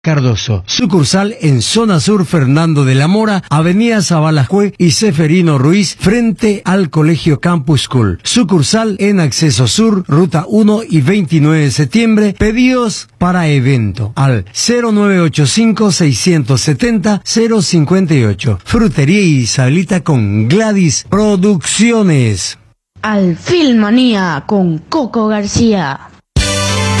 Cardoso. Sucursal en Zona Sur Fernando de la Mora, Avenida Sabalajue y Seferino Ruiz, frente al Colegio Campus School. Sucursal en Acceso Sur, Ruta 1 y 29 de septiembre. Pedidos para evento al 0985-670-058. Frutería Isabelita con Gladys Producciones. Al Filmanía con Coco García.